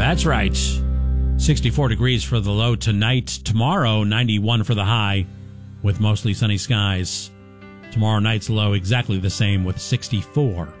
That's right. 64 degrees for the low tonight. Tomorrow, 91 for the high with mostly sunny skies. Tomorrow night's low exactly the same with 64.